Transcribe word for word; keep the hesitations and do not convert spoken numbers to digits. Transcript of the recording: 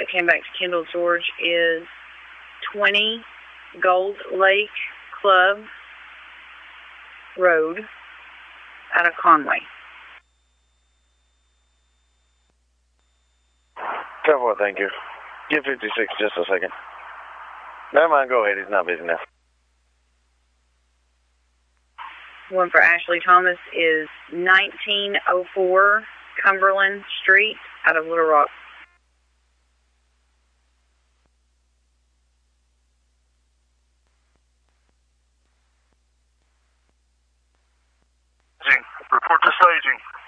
that came back to Kendall, George, is twenty Gold Lake Club Road out of Conway. ten four, thank you. Give fifty-six just a second. Never mind, go ahead. He's not busy now. One for Ashley Thomas is nineteen oh four Cumberland Street out of Little Rock. Report to staging.